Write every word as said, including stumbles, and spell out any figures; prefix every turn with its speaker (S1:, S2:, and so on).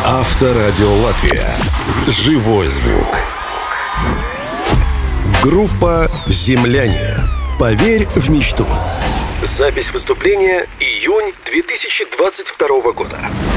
S1: Авторадио Латвия. Живой звук. Группа «Земляне». Поверь в мечту. Запись выступления июнь две тысячи двадцать второго года.